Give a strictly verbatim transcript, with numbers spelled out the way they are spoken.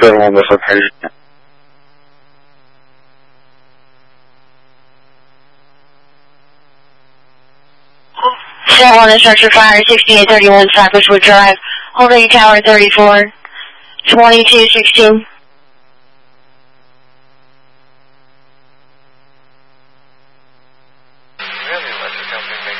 对，我们是台人。 Set one instructor fire sixty-eight thirty-one Southwestwood Drive, holding tower thirty-four, twenty-two sixteen.